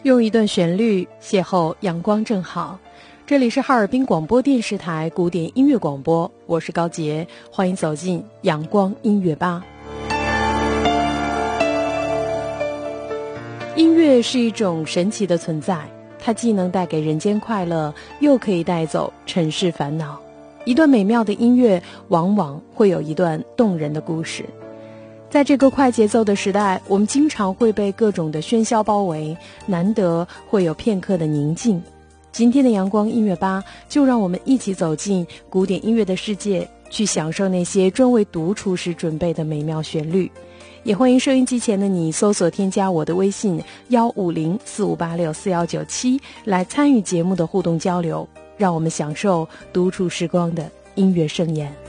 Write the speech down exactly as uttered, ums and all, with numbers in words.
用一段旋律邂逅阳光正好。这里是哈尔滨广播电视台古典音乐广播，我是高洁，欢迎走进阳光音乐吧。音乐是一种神奇的存在，它既能带给人间快乐，又可以带走尘世烦恼。一段美妙的音乐往往会有一段动人的故事。在这个快节奏的时代，我们经常会被各种的喧嚣包围，难得会有片刻的宁静。今天的阳光音乐吧，就让我们一起走进古典音乐的世界，去享受那些专为独处时准备的美妙旋律。也欢迎收音机前的你搜索添加我的微信幺五零四五八六四幺九七来参与节目的互动交流，让我们享受独处时光的音乐盛宴。